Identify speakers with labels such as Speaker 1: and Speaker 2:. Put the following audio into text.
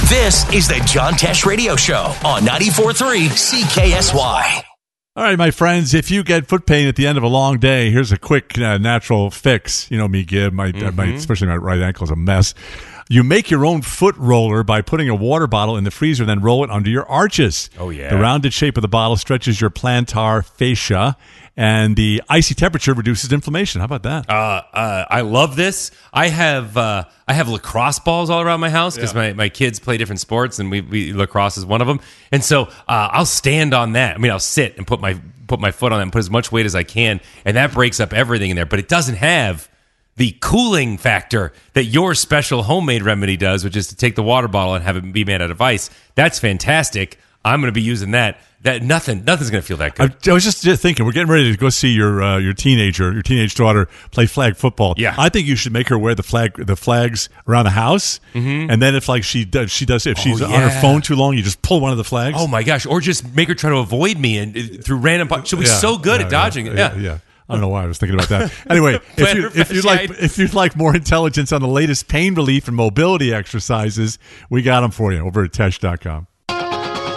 Speaker 1: This is the John Tesh Radio Show on 94.3 CKSY.
Speaker 2: All right, my friends, if you get foot pain at the end of a long day, here's a quick natural fix. You know me, Gib, especially my right ankle is a mess. You make your own foot roller by putting a water bottle in the freezer, then roll it under your arches.
Speaker 3: Oh, yeah.
Speaker 2: The rounded shape of the bottle stretches your plantar fascia, and the icy temperature reduces inflammation. How about that?
Speaker 3: I love this. I have lacrosse balls all around my house because my kids play different sports, and we lacrosse is one of them. And so I'll stand on that. I mean, I'll sit and put my foot on that and put as much weight as I can, and that breaks up everything in there. But it doesn't have the cooling factor that your special homemade remedy does, which is to take the water bottle and have it be made out of ice. That's fantastic. I'm going to be using that. Nothing's going to feel that good.
Speaker 2: I was just thinking, we're getting ready to go see your teenage daughter play flag football.
Speaker 3: Yeah,
Speaker 2: I think you should make her wear the flags around the house, and then if she's on her phone too long, you just pull one of the flags.
Speaker 3: Oh my gosh! Or just make her try to avoid me and through random. She'll be so good at dodging it. Yeah.
Speaker 2: I don't know why I was thinking about that. Anyway, if you'd like more intelligence on the latest pain relief and mobility exercises, we got them for you over at Tesh.com.